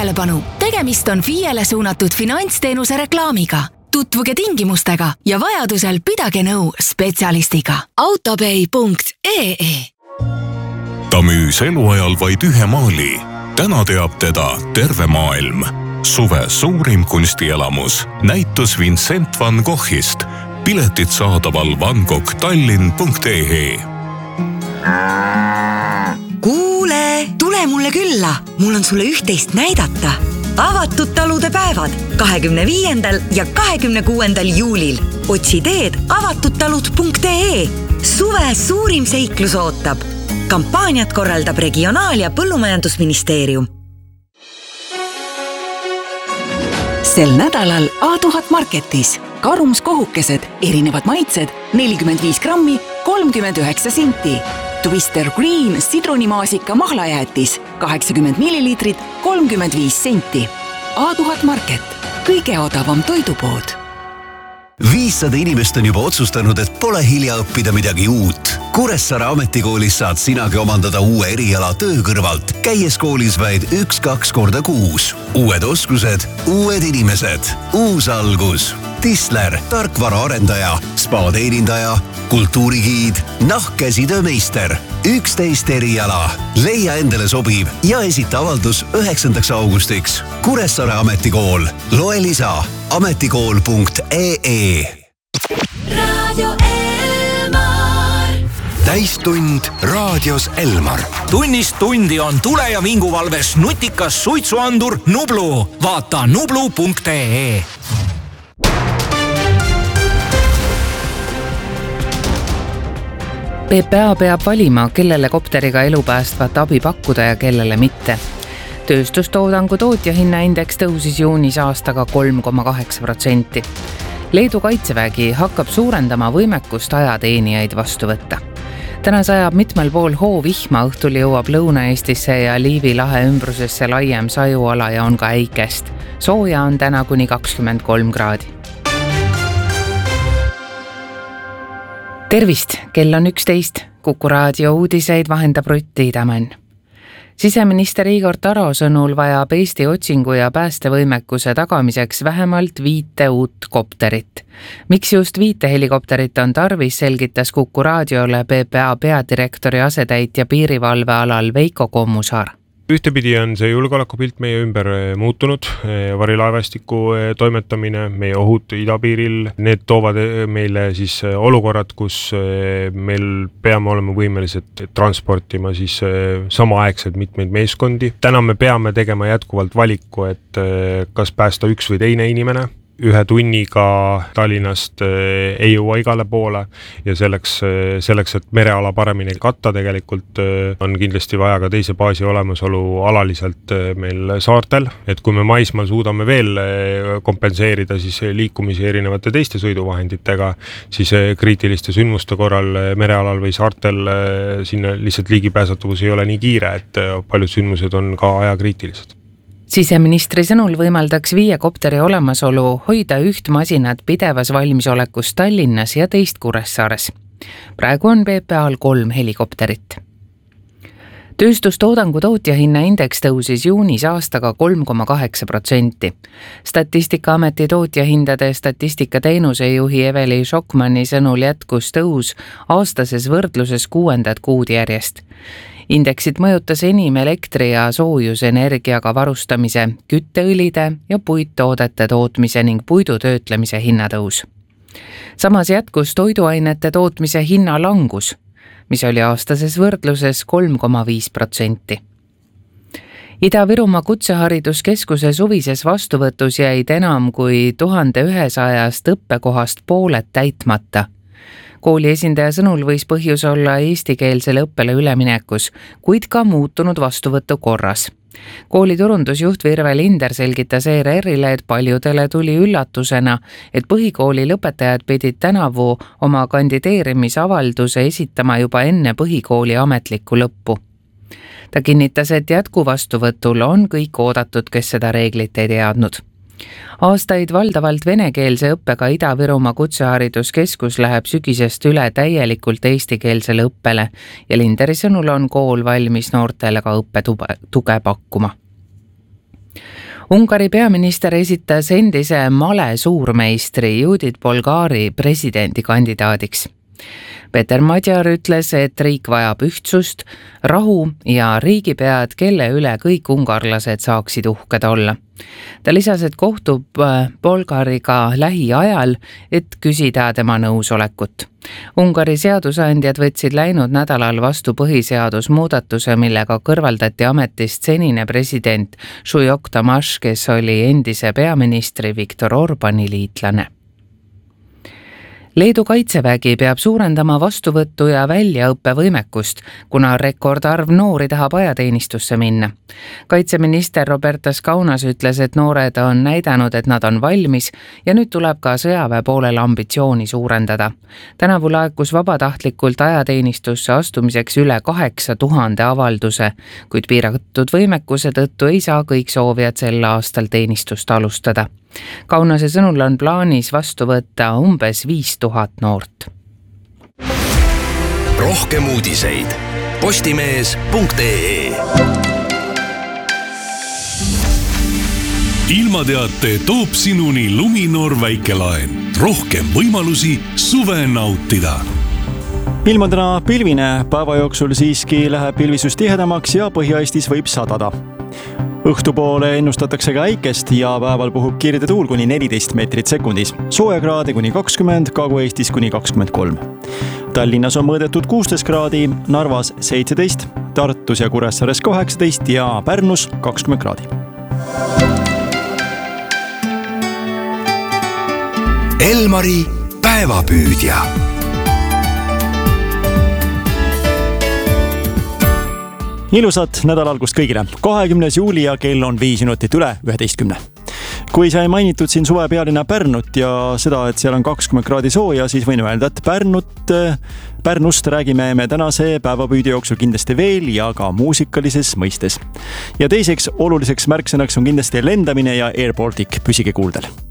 Tähelepanu! Tegemist on FIEle suunatud finantsteenuse reklaamiga. Tutvuge tingimustega ja vajadusel pidage nõu spetsialistiga. Autopay.ee. Ta müüs eluajal vaid ühe maali. Täna teab teda terve maailm. Suve suurim kunstielamus. Näitus Vincent van Goghist. Piletid saadaval vangoghtallinn.ee. Kuule, tule mulle külla. Mul on sulle üht-teist näidata. Avatud talude päevad 25. ja 26. juulil. Otsi teed avatudtalud.ee. Suve suurim seiklus ootab. Kampaaniat korraldab Regionaal- ja Põllumajandusministeerium. Sel nädalal A1000 Marketis. Karumskohukesed, erinevad maitsed, 45 grammi, 39 senti. Twister Green sidrunimaasika mahlajäätis, 80 millilitrit, 35 senti. A1000 Market, kõige odavam toidupood. 500 inimest on juba otsustanud, et pole hilja õppida midagi uut. Kuressaare ametikoolis saad sinagi omandada uue eriala töö kõrvalt, käies koolis vaid 1-2 korda kuus. Uued oskused, uued inimesed, uus algus. Tisler, tarkvaraarendaja, spa-teenindaja, kultuurigiid, nahkkäsitöömeister. 11 eriala. Leia endale sobiv ja esita avaldus 9. augustiks. Kuressaare ametikool. Loe lisa ametikool.ee. Radio Elmar. Täistund raadios Elmar. Tunnist tundi on tule- ja vinguvalves nutikas suitsuandur Nublu. Vaata nublu.ee. PPA peab valima, kellele kopteriga elu päästvat abi pakkuda ja kellele mitte. Tööstustoodangu tootjahinnaindeks tõusis juunis aastaga 3,8%. Leedu kaitsevägi hakkab suurendama võimekust ajateenijaid vastu võtta. Täna sajab mitmel pool hoovihma, õhtul jõuab Lõuna-Eestisse ja Liivi lahe ümbrusesse laiem sajuala ja on ka äikest. Sooja on täna kuni 23 kraadi. Tervist, kell on 11. Kuku raadio uudiseid vahendab Rutt Tiidemann. Siseminister Igor Taro sõnul vajab Eesti otsingu- ja päästevõimekuse tagamiseks vähemalt 5 uut kopterit. Miks just 5 helikopterit on tarvis, selgitas Kuku raadiole PPA peadirektori asetäitja piirivalvealal Veiko Kommusaar. Ühtepidi on see julgeolekupilt meie ümber muutunud, varilaevastiku toimetamine, meie ohud idapiiril, need toovad meile siis olukorrad, kus meil peame olema võimelised transportima siis samaaegselt mitmeid meeskondi. Täna me peame tegema jätkuvalt valiku, et kas päästa üks või teine inimene. 1 tunniga Tallinnast ei jõua igale poole ja selleks, et mereala paremini katta tegelikult on kindlasti vaja ka teise baasi olemasolu alaliselt meil saartel. Et kui me maismaal suudame veel kompenseerida siis liikumisi erinevate teiste sõiduvahenditega, siis kriitiliste sündmuste korral merealal või saartel sinna lihtsalt ligipääsetavus ei ole nii kiire, et paljud sündmused on ka ajakriitilised. Siseministri sõnul võimaldaks 5 kopteri olemasolu hoida 1 masinat pidevas valmisolekus Tallinnas ja 2 Kuressaares. Praegu on PPA-l 3 helikopterit. Tööstustoodangu tootjahinnaindeks tõusis juunis aastaga 3,8%. Statistikaameti tootjahindade statistikateenuse juhi Eveli Šokmani sõnul jätkus tõus aastases võrdluses 6. kuud järjest. Indeksid mõjutas enim elektri- ja soojusenergiaga varustamise, kütteõlide ja puittoodete tootmise ning puidutöötlemise hinnatõus. Samas jätkus toiduainete tootmise hinnalangus, mis oli aastases võrdluses 3,5%. Ida-Virumaa Kutsehariduskeskuse suvises vastuvõtus jäid enam kui 1100 õppekohast pooled täitmata. Kooli esindaja sõnul võis põhjus olla eestikeelsele õppele üleminekus, kuid ka muutunud vastuvõtu korras. Kooli turundusjuht Virve Linder selgitas ERR-ile, et paljudele tuli üllatusena, et põhikooli lõpetajad pidid tänavu oma kandideerimisavalduse esitama juba enne põhikooli ametlikku lõppu. Ta kinnitas, et jätkuvastuvõtul on kõik oodatud, kes seda reeglit ei teadnud. Aastaid valdavalt venekeelse õppega Ida-Virumaa Kutsehariduskeskus läheb sügisest üle täielikult eestikeelsele õppele ja Linderi sõnul on kool valmis noortele ka õppetuge pakkuma. Ungari peaminister esitas endise male suurmeistri Judith Bolgari presidendikandidaadiks. Peter Madjar ütles, et riik vajab ühtsust, rahu ja riigipead, kelle üle kõik ungarlased saaksid uhked olla. Ta lisas, et kohtub Bolgariga lähiajal, et küsida tema nõusolekut. Ungari seadusandjad võtsid läinud nädalal vastu põhiseadusmuudatuse, millega kõrvaldati ametist senine president Zsujok Tamás, kes oli endise peaministri Viktor Orbani liitlane. Leedu kaitsevägi peab suurendama vastuvõttu ja väljaõppevõimekust, kuna rekordarv noori tahab ajateenistusse minna. Kaitseminister Robertas Kaunas ütles, et noored on näidanud, et nad on valmis ja nüüd tuleb ka sõjaväe poolel ambitsiooni suurendada. Tänavu laekus vabatahtlikult ajateenistusse astumiseks üle 8000 avalduse, kuid piiratud võimekuse tõttu ei saa kõik soovijad sel aastal teenistust alustada. Kaunase sõnul on plaanis vastu võtta umbes 5000 noort. Rohkem uudiseid postimees.ee. Ilmateate toob sinuni Luminor väikelaen. Rohkem võimalusi suve nautida. Ilm on täna pilvine, päeva jooksul siiski läheb pilvisus tihedamaks ja Põhja-Eestis võib sadada. Õhtupoole ennustatakse ka äikest ja päeval puhub kirde tuul kuni 14 meetrit sekundis, soojakraade kuni 20, Kagu-Eestis kuni 23. Tallinnas on mõõdetud 16 kraadi, Narvas 17, Tartus ja Kuressaares 18 ja Pärnus 20 kraadi. Elmari päevapüüdja. Ilusat nädalalgust kõigile. 20. juuli ja kell on 5 minutit üle 11. Kui sai mainitud siin suve pealinna Pärnut ja seda, et seal on 20 kraadi sooja, siis võin öelda, et Pärnust räägime me tänase päevapüüdi jooksul kindlasti veel ja ka muusikalises mõistes. Ja teiseks oluliseks märksõnaks on kindlasti lendamine ja Air Baltic, püsige kuuldel.